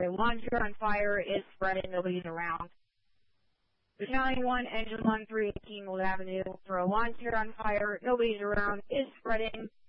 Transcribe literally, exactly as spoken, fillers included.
Okay, one's here on fire, is spreading, nobody's around. Battalion one, Engine one, three eighteen Old Avenue. For a launch here on fire, nobody's around, is spreading.